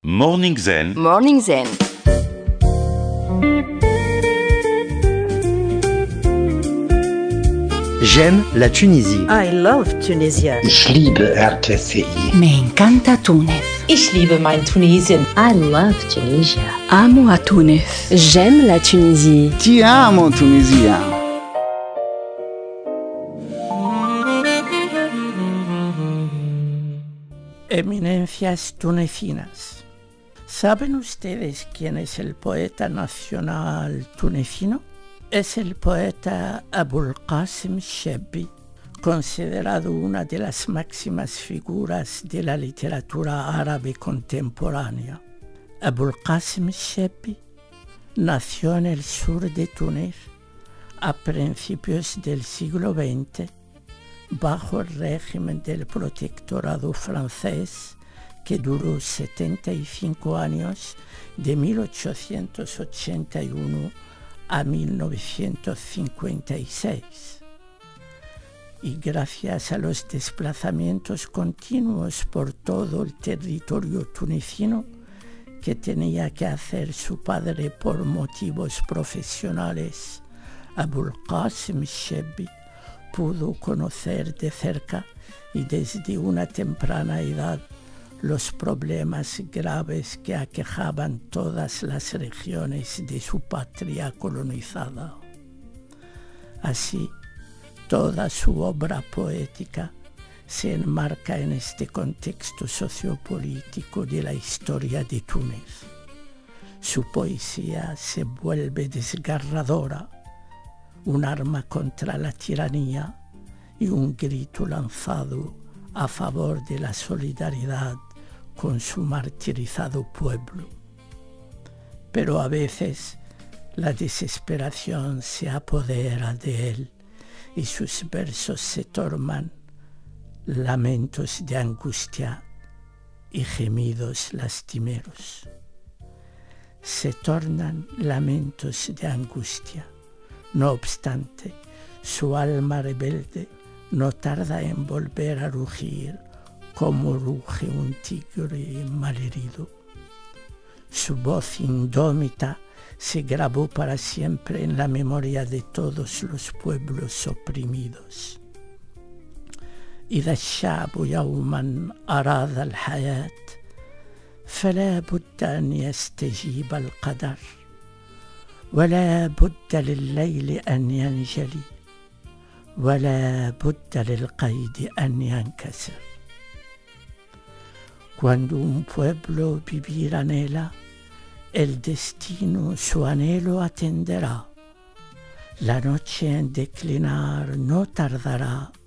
Morning Zen. Morning Zen. J'aime la Tunisie. I love Tunisia. Ich liebe RTCI. Me encanta Túnez. Ich liebe mein Tunesien. I love Tunisia. Amo a Túnez. J'aime la Tunisie. Ti amo, Tunisia. Eminencias tunecinas. ¿Saben ustedes quién es el poeta nacional tunecino? Es el poeta Abul Qasim Chebbi, considerado una de las máximas figuras de la literatura árabe contemporánea. Abul Qasim Chebbi nació en el sur de Túnez a principios del siglo XX, bajo el régimen del protectorado francés, que duró 75 años, de 1881 a 1956. Y gracias a los desplazamientos continuos por todo el territorio tunecino que tenía que hacer su padre por motivos profesionales, Abul Qasim Chebbi pudo conocer de cerca y desde una temprana edad los problemas graves que aquejaban todas las regiones de su patria colonizada. Así, toda su obra poética se enmarca en este contexto sociopolítico de la historia de Túnez. Su poesía se vuelve desgarradora, un arma contra la tiranía y un grito lanzado a favor de la solidaridad con su martirizado pueblo. Pero a veces la desesperación se apodera de él y sus versos se tornan lamentos de angustia y gemidos lastimeros. Se tornan lamentos de angustia. No obstante, su alma rebelde no tarda en volver a rugir como ruge un tigre malherido. Su voz indómita se grabó para siempre en la memoria de todos los pueblos oprimidos. إذا الشعب يوما أراد الحياة فلا بد أن يستجيب القدر ولا بد لليل أن ينجلي ولا بد للقيد أن ينكسر. Cuando un pueblo vivir anhela, el destino su anhelo atenderá. La noche en declinar no tardará